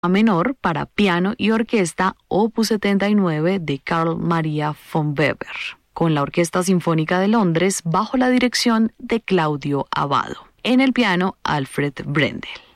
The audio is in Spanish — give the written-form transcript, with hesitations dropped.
menor para piano y orquesta Opus 79 de Carl Maria von Weber, con la Orquesta Sinfónica de Londres bajo la dirección de Claudio Abbado. En el piano, Alfred Brendel.